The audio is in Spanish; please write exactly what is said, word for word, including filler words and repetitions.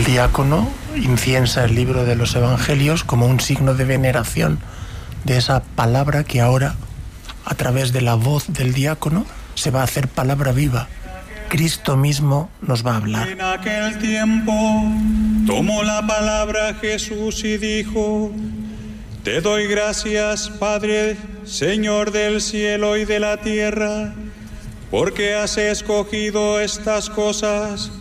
El diácono inciensa el libro de los Evangelios como un signo de veneración de esa palabra que ahora, a través de la voz del diácono, se va a hacer palabra viva. Cristo mismo nos va a hablar. En aquel tiempo tomó la palabra Jesús y dijo: Te doy gracias, Padre, Señor del cielo y de la tierra, porque has escogido estas cosas